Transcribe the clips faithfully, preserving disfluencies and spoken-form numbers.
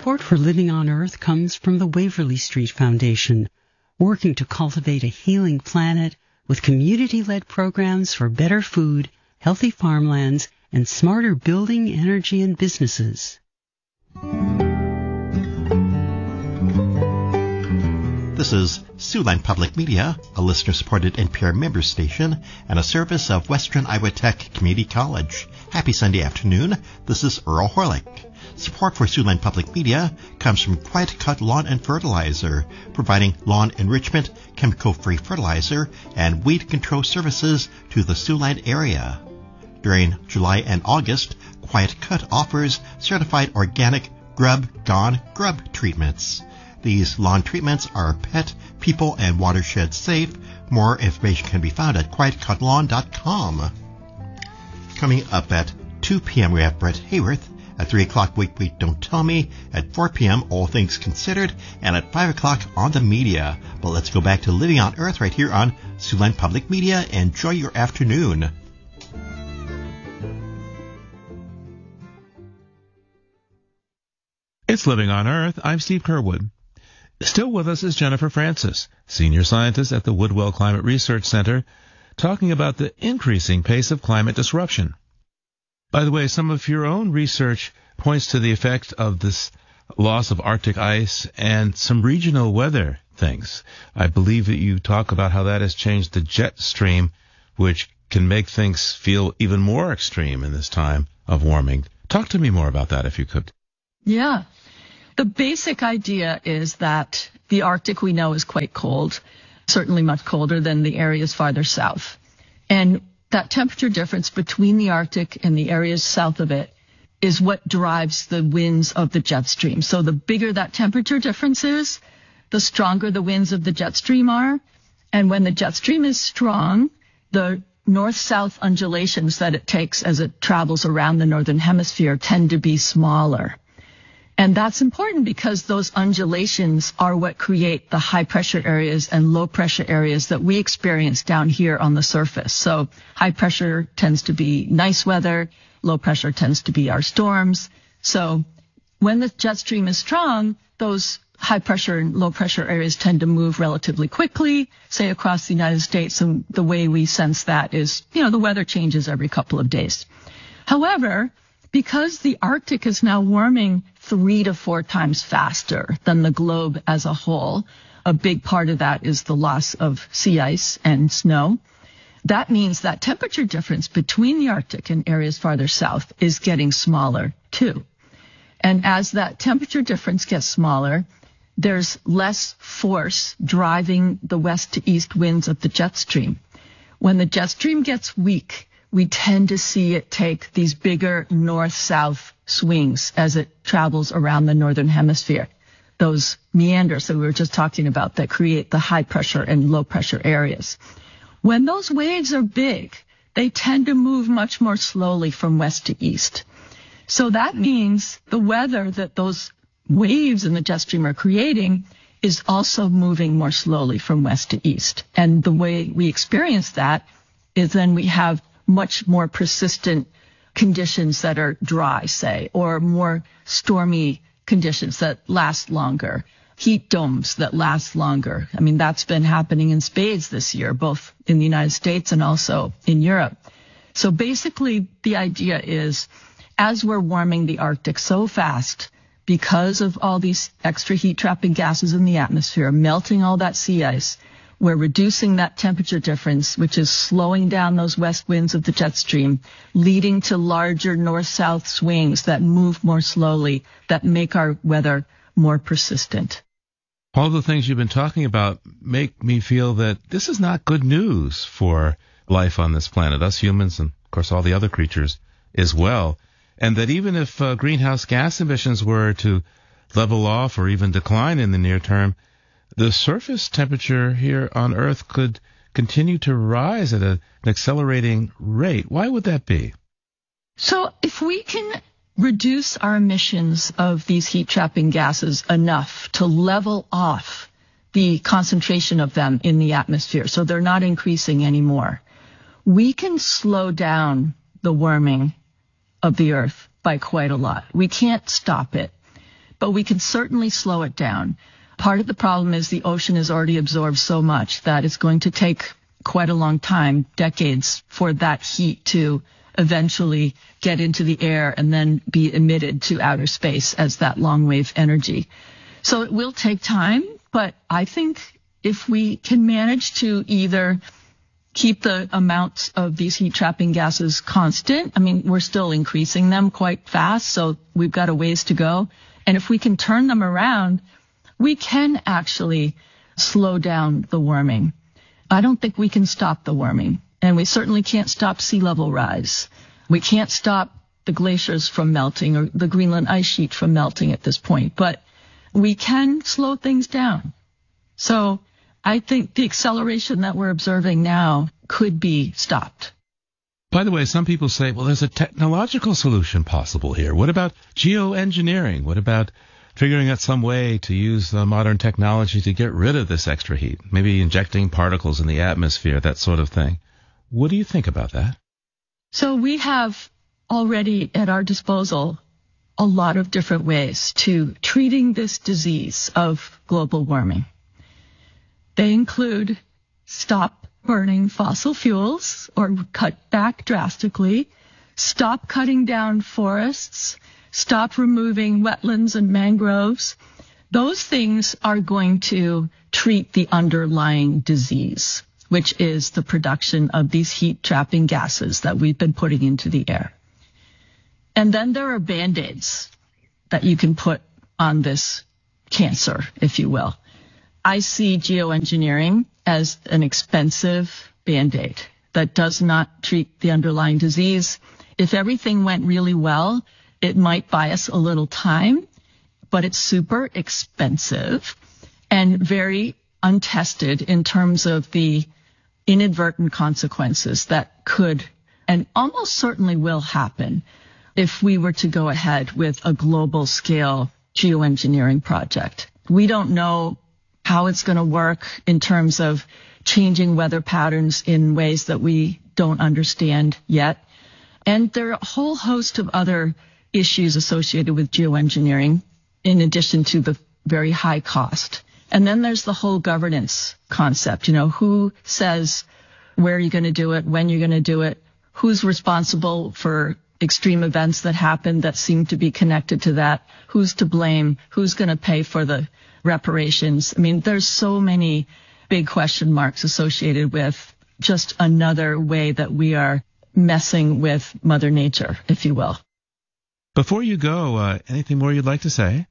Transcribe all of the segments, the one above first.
Support for Living on Earth comes from the Waverly Street Foundation, working to cultivate a healing planet with community-led programs for better food, healthy farmlands, and smarter building, energy, and businesses. This is Siouxland Public Media, a listener-supported N P R member station and a service of Western Iowa Tech Community College. Happy Sunday afternoon. This is Earl Horlick. Support for Siouxland Public Media comes from Quiet Cut Lawn and Fertilizer, providing lawn enrichment, chemical-free fertilizer, and weed control services to the Siouxland area. During July and August, Quiet Cut offers certified organic Grub Gone Grub treatments. These lawn treatments are pet, people, and watershed safe. More information can be found at quiet cut lawn dot com. Coming up at two p.m. we have Brett Hayworth. At three o'clock, Wait, Wait, Don't Tell Me. At four p.m., All Things Considered. And at five o'clock, On the Media. But let's go back to Living on Earth right here on Siouxland Public Media. Enjoy your afternoon. It's Living on Earth. I'm Steve Kerwood. Still with us is Jennifer Francis, senior scientist at the Woodwell Climate Research Center, talking about the increasing pace of climate disruption. By the way, some of your own research points to the effect of this loss of Arctic ice and some regional weather things. I believe that you talk about how that has changed the jet stream, which can make things feel even more extreme in this time of warming. Talk to me more about that, if you could. Yeah. The basic idea is that the Arctic, we know, is quite cold, certainly much colder than the areas farther south. And that temperature difference between the Arctic and the areas south of it is what drives the winds of the jet stream. So the bigger that temperature difference is, the stronger the winds of the jet stream are. And when the jet stream is strong, the north-south undulations that it takes as it travels around the northern hemisphere tend to be smaller. And that's important because those undulations are what create the high pressure areas and low pressure areas that we experience down here on the surface. So high pressure tends to be nice weather, low pressure tends to be our storms. So when the jet stream is strong, those high pressure and low pressure areas tend to move relatively quickly, say across the United States. And the way we sense that is, you know, the weather changes every couple of days. However, because the Arctic is now warming three to four times faster than the globe as a whole, a big part of that is the loss of sea ice and snow. That means that temperature difference between the Arctic and areas farther south is getting smaller too. And as that temperature difference gets smaller, there's less force driving the west to east winds of the jet stream. When the jet stream gets weak, we tend to see it take these bigger north-south swings as it travels around the northern hemisphere. Those meanders that we were just talking about that create the high pressure and low pressure areas. When those waves are big, they tend to move much more slowly from west to east. So that means the weather that those waves in the jet stream are creating is also moving more slowly from west to east. And the way we experience that is then we have much more persistent conditions that are dry, say, or more stormy conditions that last longer, heat domes that last longer. I mean, that's been happening in spades this year, both in the United States and also in Europe. So basically, the idea is, as we're warming the Arctic so fast, because of all these extra heat-trapping gases in the atmosphere, melting all that sea ice, we're reducing that temperature difference, which is slowing down those west winds of the jet stream, leading to larger north-south swings that move more slowly, that make our weather more persistent. All the things you've been talking about make me feel that this is not good news for life on this planet, us humans and, of course, all the other creatures as well, and that even if uh, greenhouse gas emissions were to level off or even decline in the near term, the surface temperature here on Earth could continue to rise at a, an accelerating rate. Why would that be? So if we can reduce our emissions of these heat-trapping gases enough to level off the concentration of them in the atmosphere, so they're not increasing anymore, we can slow down the warming of the Earth by quite a lot. We can't stop it, but we can certainly slow it down. Part of the problem is the ocean has already absorbed so much that it's going to take quite a long time, decades, for that heat to eventually get into the air and then be emitted to outer space as that long wave energy. So it will take time, but I think if we can manage to either keep the amounts of these heat trapping gases constant, I mean, we're still increasing them quite fast, so we've got a ways to go. And if we can turn them around, we can actually slow down the warming. I don't think we can stop the warming, and we certainly can't stop sea level rise. We can't stop the glaciers from melting or the Greenland ice sheet from melting at this point, but we can slow things down. So I think the acceleration that we're observing now could be stopped. By the way, some people say, well, there's a technological solution possible here. What about geoengineering? What about figuring out some way to use uh, modern technology to get rid of this extra heat? Maybe injecting particles in the atmosphere, that sort of thing. What do you think about that? So we have already at our disposal a lot of different ways to treating this disease of global warming. They include stop burning fossil fuels or cut back drastically, stop cutting down forests, stop removing wetlands and mangroves. Those things are going to treat the underlying disease, which is the production of these heat-trapping gases that we've been putting into the air. And then there are Band-Aids that you can put on this cancer, if you will. I see geoengineering as an expensive Band-Aid that does not treat the underlying disease. If everything went really well, it might buy us a little time, but it's super expensive and very untested in terms of the inadvertent consequences that could and almost certainly will happen if we were to go ahead with a global scale geoengineering project. We don't know how it's going to work in terms of changing weather patterns in ways that we don't understand yet. And there are a whole host of other issues associated with geoengineering, in addition to the very high cost. And then there's the whole governance concept. You know, who says where you're going to do it, when you're going to do it, who's responsible for extreme events that happen that seem to be connected to that, who's to blame, who's going to pay for the reparations. I mean, there's so many big question marks associated with just another way that we are messing with Mother Nature, if you will. Before you go, uh, anything more you'd like to say?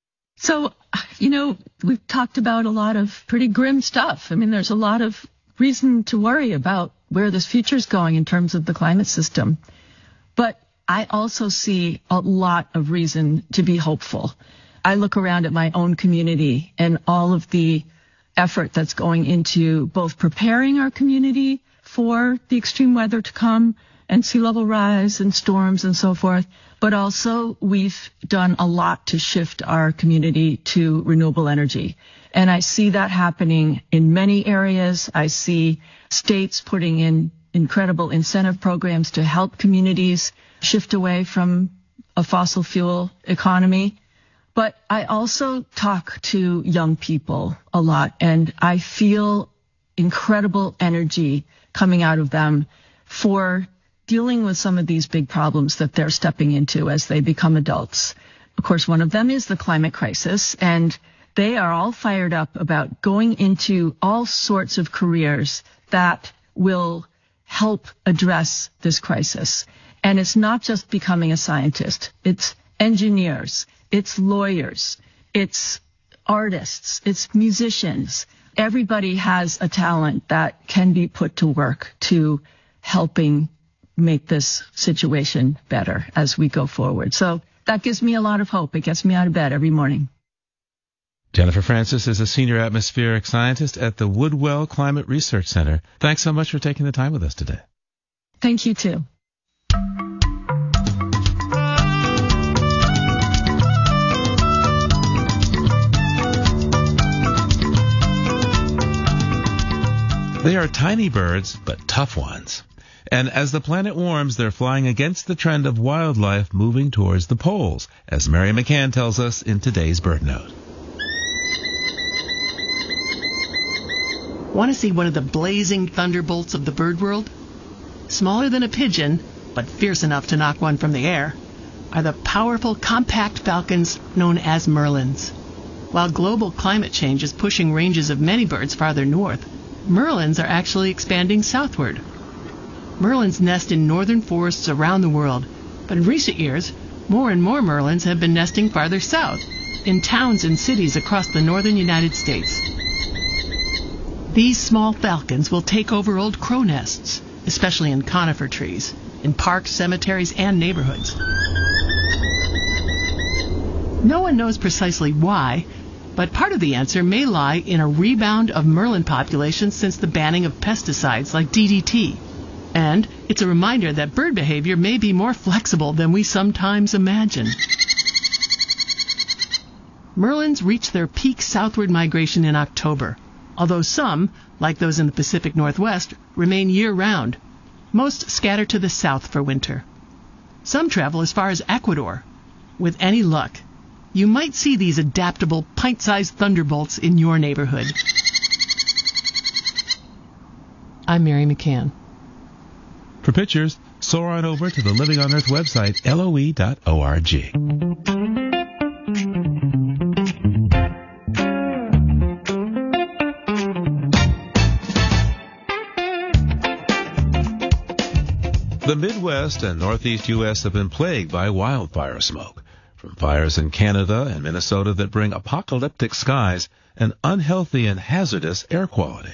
So, you know, we've talked about a lot of pretty grim stuff. I mean, there's a lot of reason to worry about where this future is going in terms of the climate system. But I also see a lot of reason to be hopeful. I look around at my own community and all of the effort that's going into both preparing our community for the extreme weather to come and sea level rise and storms and so forth. But also we've done a lot to shift our community to renewable energy. And I see that happening in many areas. I see states putting in incredible incentive programs to help communities shift away from a fossil fuel economy. But I also talk to young people a lot, and I feel incredible energy coming out of them for dealing with some of these big problems that they're stepping into as they become adults. Of course, one of them is the climate crisis, and they are all fired up about going into all sorts of careers that will help address this crisis. And it's not just becoming a scientist. It's engineers, it's lawyers, it's artists, it's musicians. Everybody has a talent that can be put to work to helping make this situation better as we go forward. So that gives me a lot of hope. It gets me out of bed every morning. Jennifer Francis is a senior atmospheric scientist at the Woodwell Climate Research Center. Thanks so much for taking the time with us today. Thank you, too. They are tiny birds, but tough ones. And as the planet warms, they're flying against the trend of wildlife moving towards the poles, as Mary McCann tells us in today's Bird Note. Want to see one of the blazing thunderbolts of the bird world? Smaller than a pigeon, but fierce enough to knock one from the air, are the powerful compact falcons known as merlins. While global climate change is pushing ranges of many birds farther north, merlins are actually expanding southward. Merlins nest in northern forests around the world, but in recent years, more and more merlins have been nesting farther south, in towns and cities across the northern United States. These small falcons will take over old crow nests, especially in conifer trees, in parks, cemeteries, and neighborhoods. No one knows precisely why, but part of the answer may lie in a rebound of merlin populations since the banning of pesticides like D D T. And it's a reminder that bird behavior may be more flexible than we sometimes imagine. Merlins reach their peak southward migration in October, although some, like those in the Pacific Northwest, remain year-round. Most scatter to the south for winter. Some travel as far as Ecuador. With any luck, you might see these adaptable, pint-sized thunderbolts in your neighborhood. I'm Mary McCann. For pictures, soar on over to the Living on Earth website, L O E dot org. The Midwest and Northeast U S have been plagued by wildfire smoke, from fires in Canada and Minnesota that bring apocalyptic skies and unhealthy and hazardous air quality.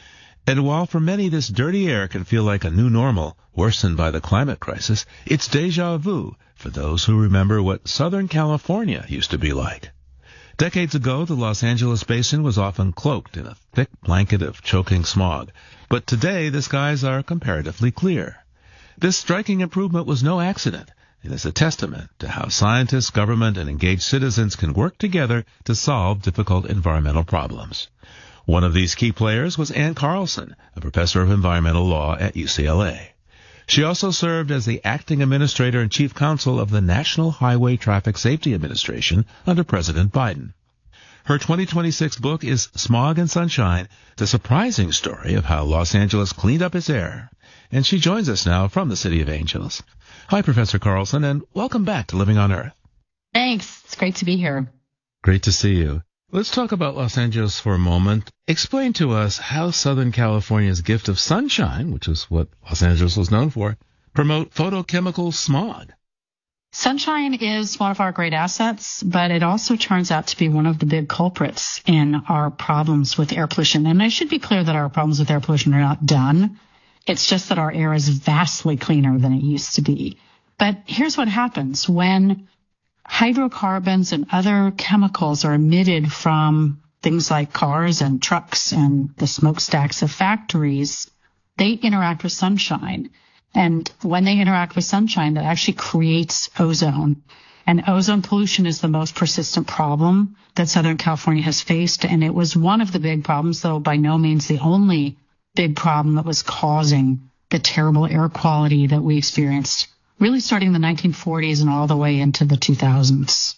And while for many this dirty air can feel like a new normal, worsened by the climate crisis, it's deja vu for those who remember what Southern California used to be like. Decades ago, the Los Angeles basin was often cloaked in a thick blanket of choking smog, but today the skies are comparatively clear. This striking improvement was no accident. It is a testament to how scientists, government, and engaged citizens can work together to solve difficult environmental problems. One of these key players was Ann Carlson, a professor of environmental law at U C L A. She also served as the acting administrator and chief counsel of the National Highway Traffic Safety Administration under President Biden. Her twenty twenty-six book is Smog and Sunshine, the surprising story of how Los Angeles cleaned up its air. And she joins us now from the City of Angels. Hi, Professor Carlson, and welcome back to Living on Earth. Thanks. It's great to be here. Great to see you. Let's talk about Los Angeles for a moment. Explain to us how Southern California's gift of sunshine, which is what Los Angeles was known for, promote photochemical smog. Sunshine is one of our great assets, but it also turns out to be one of the big culprits in our problems with air pollution. And I should be clear that our problems with air pollution are not done. It's just that our air is vastly cleaner than it used to be. But here's what happens when hydrocarbons and other chemicals are emitted from things like cars and trucks and the smokestacks of factories. They interact with sunshine. And when they interact with sunshine, that actually creates ozone. And ozone pollution is the most persistent problem that Southern California has faced. And it was one of the big problems, though by no means the only big problem that was causing the terrible air quality that we experienced, really starting in the nineteen forties and all the way into the two thousands.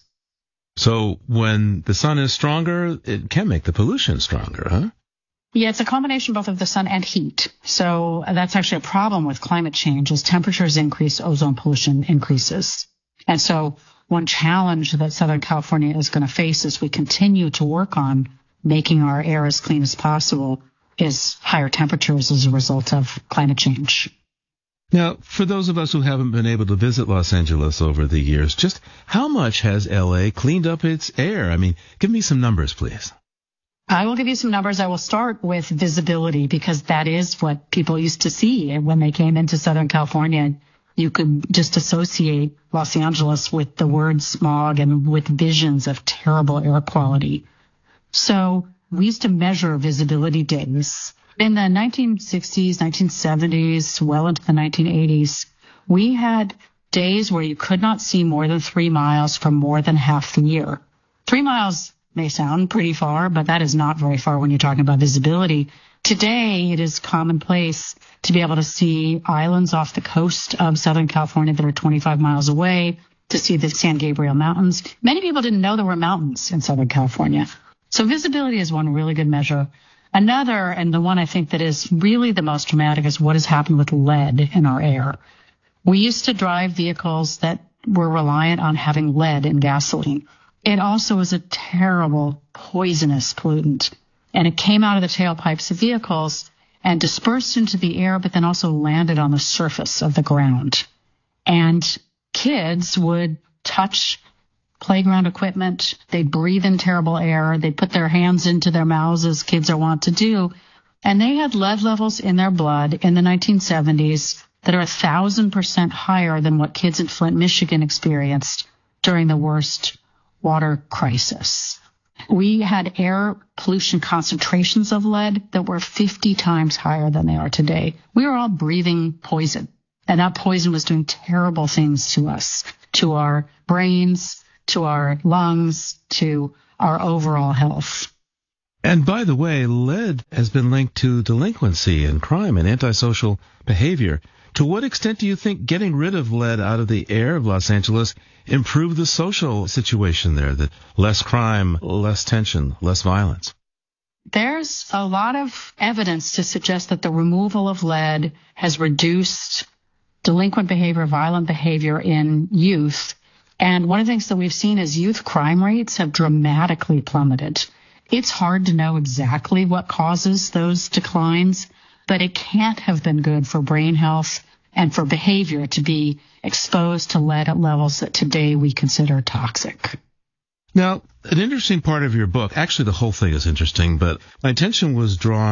So when the sun is stronger, it can make the pollution stronger, huh? Yeah, it's a combination both of the sun and heat. So that's actually a problem with climate change. As temperatures increase, ozone pollution increases. And so one challenge that Southern California is going to face as we continue to work on making our air as clean as possible is higher temperatures as a result of climate change. Now, for those of us who haven't been able to visit Los Angeles over the years, just how much has L A cleaned up its air? I mean, give me some numbers, please. I will give you some numbers. I will start with visibility because that is what people used to see when they came into Southern California. You could just associate Los Angeles with the word smog and with visions of terrible air quality. So we used to measure visibility days. In the nineteen sixties, nineteen seventies, well into the nineteen eighties, we had days where you could not see more than three miles for more than half the year. Three miles may sound pretty far, but that is not very far when you're talking about visibility. Today, it is commonplace to be able to see islands off the coast of Southern California that are twenty-five miles away, to see the San Gabriel Mountains. Many people didn't know there were mountains in Southern California. So visibility is one really good measure. Another, and the one I think that is really the most dramatic, is what has happened with lead in our air. We used to drive vehicles that were reliant on having lead in gasoline. It also is a terrible, poisonous pollutant. And it came out of the tailpipes of vehicles and dispersed into the air, but then also landed on the surface of the ground. And kids would touch playground equipment. They'd breathe in terrible air. They'd put their hands into their mouths, as kids are wont to do. And they had lead levels in their blood in the nineteen seventies that are a thousand percent higher than what kids in Flint, Michigan experienced during the worst water crisis. We had air pollution concentrations of lead that were fifty times higher than they are today. We were all breathing poison, and that poison was doing terrible things to us, to our brains, to our lungs, to our overall health. And by the way, lead has been linked to delinquency and crime and antisocial behavior. To what extent do you think getting rid of lead out of the air of Los Angeles improved the social situation there? That less crime, less tension, less violence? There's a lot of evidence to suggest that the removal of lead has reduced delinquent behavior, violent behavior in youth. And one of the things that we've seen is youth crime rates have dramatically plummeted. It's hard to know exactly what causes those declines, but it can't have been good for brain health and for behavior to be exposed to lead at levels that today we consider toxic. Now, an interesting part of your book, actually the whole thing is interesting, but my attention was drawn